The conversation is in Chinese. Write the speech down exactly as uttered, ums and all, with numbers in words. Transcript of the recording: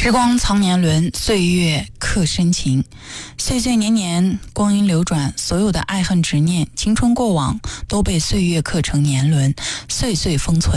时光藏年轮，岁月刻深情。岁岁年年，光阴流转，所有的爱恨执念、青春过往，都被岁月刻成年轮，岁岁封存。